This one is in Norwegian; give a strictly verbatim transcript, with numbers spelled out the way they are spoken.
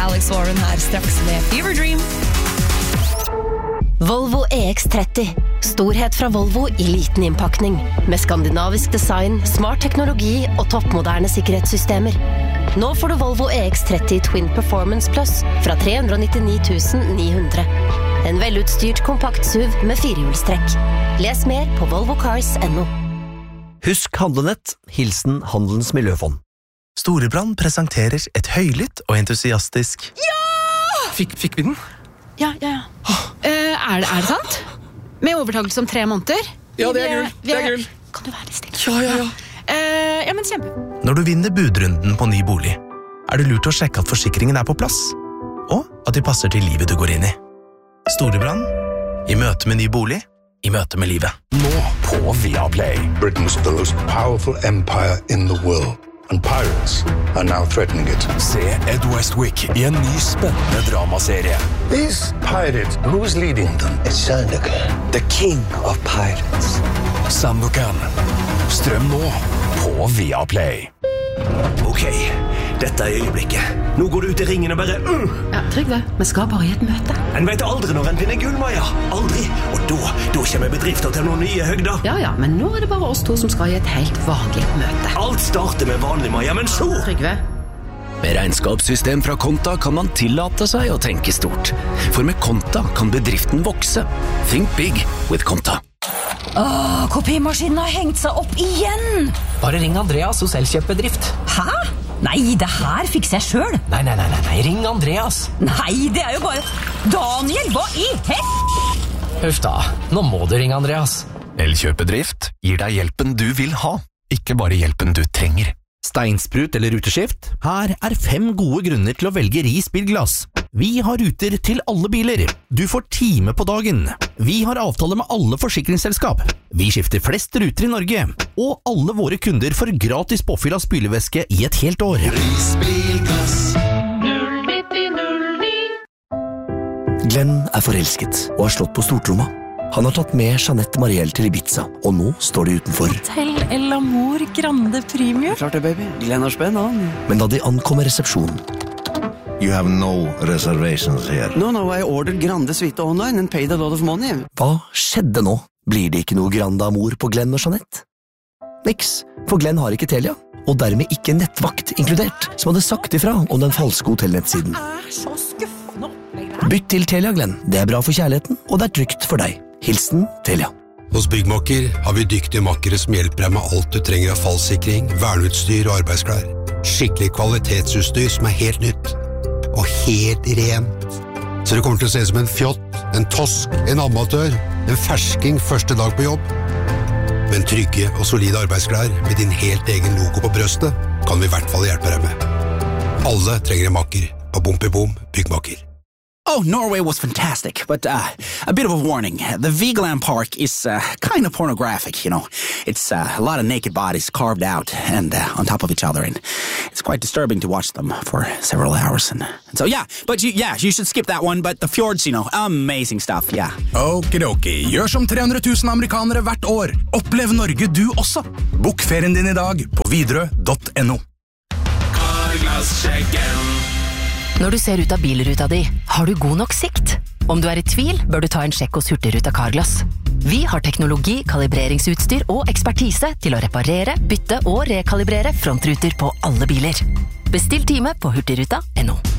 Alex Warren her straks med Fever Dream. Volvo E X tretti. Storhet fra Volvo I liten innpakning. Med skandinavisk design, smart teknologi og toppmoderne sikkerhetssystemer. Nå får du Volvo E X tretti Twin Performance Plus fra tre hundre nittini tusen ni hundre. En velutstyrt kompakt S U V med firehjulstrekk. Les mer på volvo cars punktum no. Husk handlenett, hilsen Handelens Miljøfond. Storebrand presenterer et høylytt og entusiastisk Ja! Fikk, fikk vi den? Ja, ja, ja. Uh, er, det, er det sant? Med overtakelse om tre måneder? Ja, det er gull. Det er gull. Kan du være litt stille? Ja, ja, ja. Uh, ja, men kjempe. Når du vinner budrunden på ny bolig, er det lurt å sjekke at forsikringen er på plass, og at de passer til livet du går inn I. Storebrand, I møte med ny bolig, I møte med livet. Nå på Viaplay. Britain's the most powerful empire in the world. And pirates are now threatening it. Se Ed Westwick I en ny spennende dramaserie. These pirates, who's leading them? It's Sandokan, the king of pirates. Sandokan. Strøm nå på Viaplay. Ok, dette er øyeblikket. Nå går du ut I ringen og bare uh. Ja, Trygve, vi skal bare I et møte. En vet aldri når en finner gull, Maja. Aldri. Og da, da kommer bedrifter til noen nye høgder. Ja, ja, men nå er det bare oss to som skal I et helt vanlig møte. Alt starter med vanlig, Maja, men så... Trygve. Med regnskapssystem fra Konta kan man tillate seg å tenke stort. For med Konta kan bedriften vokse. Think big with Konta. Åh, kopimaskinen har hengt seg opp igjen! Bare ring Andreas hos Elkjøp-bedrift. Hæ? Nei, det her fikser jeg selv. Nei, nei, nei, nei, ring Andreas. Nei, det er jo bare... Daniel, hva I hett? Huff da, nå må du ringe Andreas. Elkjøp-bedrift gir deg hjelpen du vil ha, ikke bare hjelpen du trenger. Steinsprut eller ruteskift? Her er fem gode grunner til å velge Ris bilglass. Vi har ruter til alle biler. Du får time på dagen. Vi har avtale med alle forsikringsselskap. Vi skifter flest ruter I Norge. Og alle våre kunder får gratis påfyll av spylevæske I et helt år. Ris bilglass. null nitti null ni. Glenn er forelsket og har slått på stortromma. Han har tatt med Jeanette Marielle til Ibiza, og nå står de utenfor. Hotel El Amor Grande Premium. Klart det, baby. Glenn har spenn, han. Men da de ankommer resepsjonen... You have no reservations here. No, no, I ordered Grande Suite online and paid a lot of money. Hva skjedde nå? Blir det ikke noe Grande Amor på Glenn og Jeanette? Niks, for Glenn har ikke Telia, og dermed ikke nettvakt inkludert, som hadde sagt ifra om den falske hotellnettsiden. Det er så skuffende opplegg. Bytt til Telia, Glenn. Det er bra for kjærligheten, og det er trygt for deg. Hilsen Telia. Hos Byggmakker har vi dyktige makkere som hjelper deg med alt du trenger av fallsikring, verneutstyr og arbeidsklær. Skikkelig kvalitetsutstyr som er helt nytt. Og helt rent. Så det kommer til å se ut som en fjott, en tosk, en amatør, en fersking første dag på jobb. Men trygge og solide arbeidsklær med din helt egen logo på brøstet kan vi I hvert fall hjelpe deg med. Alle trenger en makker. På Bom-Bom Byggmakker. Oh, Norway was fantastic, but uh, a bit of a warning. The Vigeland Park is uh, kind of pornographic, you know. It's uh, a lot of naked bodies carved out and uh, on top of each other, and it's quite disturbing to watch them for several hours. And, and so, yeah, but you, yeah, you should skip that one, but the fjords, you know, amazing stuff, yeah. Okidoki, gjør som tre hundre tusen amerikanere hvert år. Opplev Norge du også. Bok ferien din I dag på Widerøe punktum no. Carglass-sjekken. Når du ser ut av bilruta di, har du god nok sikt? Om du er I tvil, bør du ta en sjekk hos Hurtigruten Carglass. Vi har teknologi, kalibreringsutstyr og ekspertise til å reparere, bytte og rekalibrere frontruter på alle biler. Bestill time på hurtigruta punktum no.